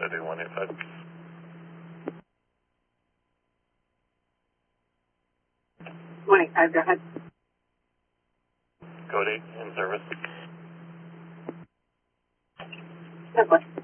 City 185. Morning, go ahead. Code 8 in service. Good one.